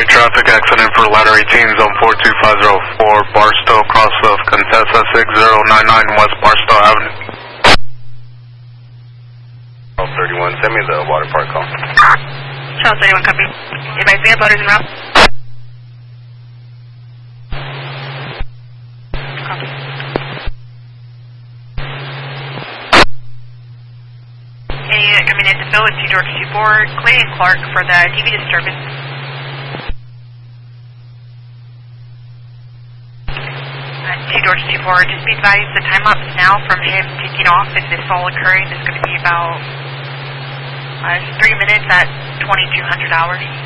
traffic accident for ladder 18, zone 42504, Barstow, cross of Contessa 6099 West Barstow Avenue. 31, send me the water park call. Charles 31, copy. Advise me uploaders en route. Copy. Any coming in to fill with 2 George 24, Clay and Clark for the TV disturbance. 2 George 24, just be advised the time lapse now from him taking off and this all occurring is going to be about 3 minutes at 2200 hours.